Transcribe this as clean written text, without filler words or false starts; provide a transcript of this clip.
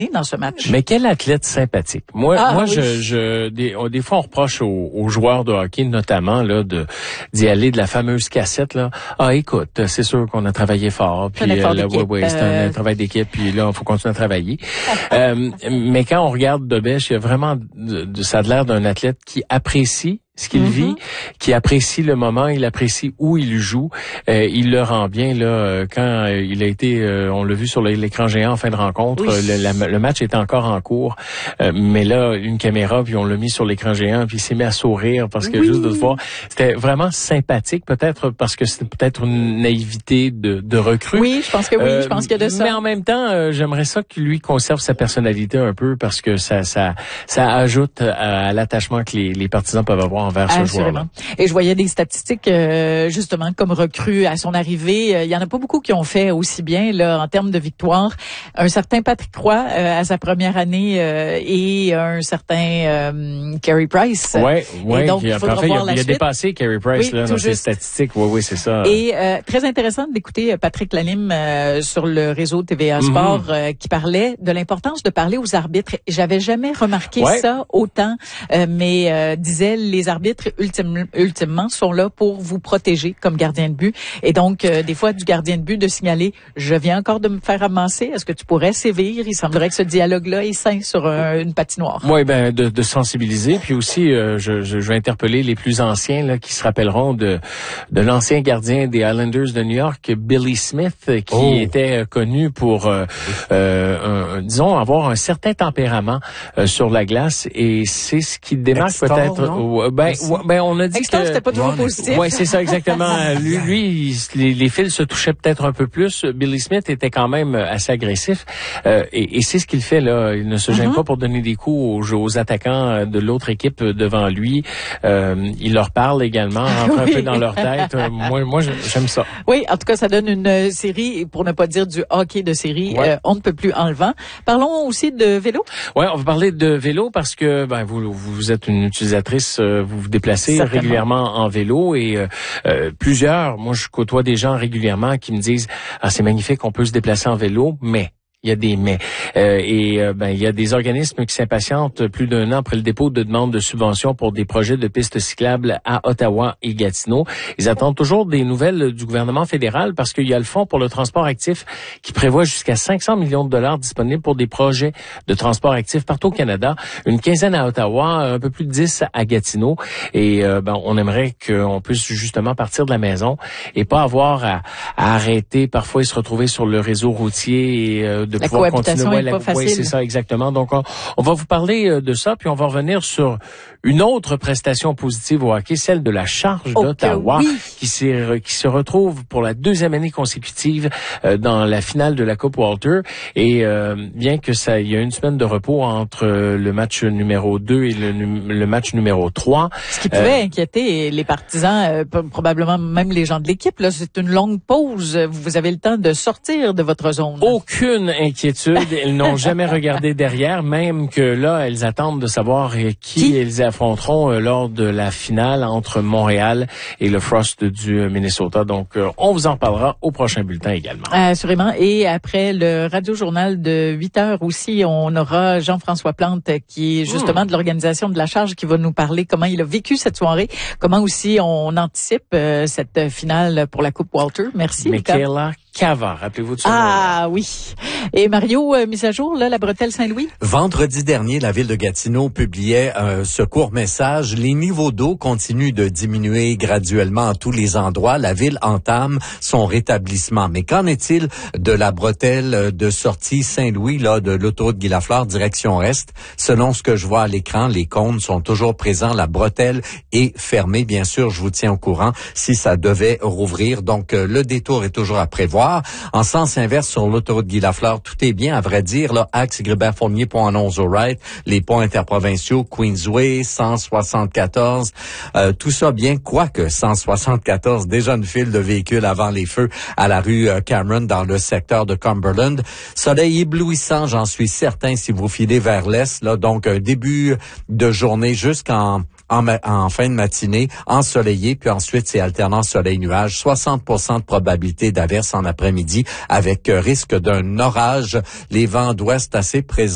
dans ce match. Mais quel athlète sympathique. Moi, oui. des fois, on reproche aux joueurs de hockey, notamment, là, d'y aller de la fameuse cassette, là. Ah, écoute, c'est sûr qu'on a travaillé fort. Puis, c'est un travail d'équipe. Puis là, il faut continuer à travailler. Mais quand on regarde Dobèche, il y a vraiment, ça a l'air d'un athlète qui apprécie ce qu'il vit, qui apprécie le moment, il apprécie où il joue, il le rend bien là quand il a été, on l'a vu sur l'écran géant en fin de rencontre, le match était encore en cours, mais là une caméra puis on l'a mis sur l'écran géant puis il s'est mis à sourire parce que juste de le voir, c'était vraiment sympathique, peut-être parce que c'était peut-être une naïveté de recrue. Oui, je pense que oui, je pense qu'il y a de ça. Mais en même temps, j'aimerais ça que lui conserve sa personnalité un peu parce que ça ajoute à l'attachement que les partisans peuvent avoir envers ce joueur-là. Et je voyais des statistiques, justement, comme recrue à son arrivée. Il y en a pas beaucoup qui ont fait aussi bien là en termes de victoire. Un certain Patrick Roy à sa première année et un certain Carey Price. Oui, donc il faudra voir la suite. Il a dépassé Carey Price là, dans ses statistiques. Oui, c'est ça. Et très intéressant d'écouter Patrick Lalime sur le réseau TVA Sport qui parlait de l'importance de parler aux arbitres. J'avais jamais remarqué ça autant, mais disait les arbitres ultimement sont là pour vous protéger comme gardien de but. Et donc, des fois, du gardien de but de signaler, je viens encore de me faire amasser, est-ce que tu pourrais sévir? Il semblerait que ce dialogue-là est sain sur une patinoire. Oui, de sensibiliser. Puis aussi, je vais interpeller les plus anciens là, qui se rappelleront de l'ancien gardien des Islanders de New York, Billy Smith, qui était connu pour, disons, avoir un certain tempérament sur la glace. Et c'est ce qui démarque peut-être... on a dit Hector, c'était pas toujours positif. Oui, c'est ça, exactement. Lui les fils se touchaient peut-être un peu plus. Billy Smith était quand même assez agressif. Et c'est ce qu'il fait, là. Il ne se gêne pas pour donner des coups aux attaquants de l'autre équipe devant lui. Il leur parle également, rentre un peu dans leur tête. Moi, j'aime ça. Oui, en tout cas, ça donne une série, pour ne pas dire du hockey de série, on ne peut plus enlevant. Parlons aussi de vélo. Oui, on va parler de vélo parce que vous êtes une utilisatrice, vous vous déplacez régulièrement en vélo et plusieurs, moi je côtoie des gens régulièrement qui me disent « Ah, c'est magnifique, on peut se déplacer en vélo, mais... » Il y a des mais. Il y a des organismes qui s'impatientent plus d'un an après le dépôt de demandes de subventions pour des projets de pistes cyclables à Ottawa et Gatineau. Ils attendent toujours des nouvelles du gouvernement fédéral parce qu'il y a le Fonds pour le transport actif qui prévoit jusqu'à 500 millions de dollars disponibles pour des projets de transport actif partout au Canada. Une quinzaine à Ottawa, un peu plus de 10 à Gatineau. Et on aimerait qu'on puisse justement partir de la maison et pas avoir à arrêter parfois et se retrouver sur le réseau routier et de pouvoir continuer. Est pas facile. Oui, c'est ça, exactement. Donc, on va vous parler de ça, puis on va revenir sur une autre prestation positive au hockey, celle de la Charge d'Ottawa, qui se retrouve pour la deuxième année consécutive dans la finale de la Coupe Walter. Et bien que il y a une semaine de repos entre le match numéro 2 et le match numéro 3. Ce qui pouvait inquiéter les partisans, probablement même les gens de l'équipe. Là, c'est une longue pause. Vous avez le temps de sortir de votre zone. Aucune inquiétude. Elles n'ont jamais regardé derrière, même que là, elles attendent de savoir qui elles affronteront lors de la finale entre Montréal et le Frost du Minnesota. Donc, on vous en parlera au prochain bulletin également. Assurément. Et après le radio-journal de 8 heures aussi, on aura Jean-François Plante qui est justement de l'organisation de la Charge qui va nous parler comment il a vécu cette soirée, comment aussi on anticipe cette finale pour la Coupe Walter. Merci. Michaela Cava, rappelez-vous de son nom. Ah oui. Et Mario, mise à jour, là, la bretelle Saint-Louis? Vendredi dernier, la ville de Gatineau publiait ce court message. Les niveaux d'eau continuent de diminuer graduellement à tous les endroits. La ville entame son rétablissement. Mais qu'en est-il de la bretelle de sortie Saint-Louis, là, de l'autoroute Guy Lafleur, direction Est? Selon ce que je vois à l'écran, les cônes sont toujours présents. La bretelle est fermée. Bien sûr, je vous tiens au courant si ça devait rouvrir. Donc, le détour est toujours à prévoir. En sens inverse, sur l'autoroute Guy Lafleur, tout est bien, à vrai dire. Là, axe Grébert-Fournier, pont en Wright, les ponts interprovinciaux, Queensway, 174, tout ça bien, quoique 174, déjà une file de véhicules avant les feux à la rue Cameron dans le secteur de Cumberland. Soleil éblouissant, j'en suis certain, si vous filez vers l'est. Là, donc, un début de journée jusqu'en fin de matinée, ensoleillé, puis ensuite c'est alternant soleil-nuage, 60% de probabilité d'averse en après-midi avec risque d'un orage, les vents d'ouest assez présents.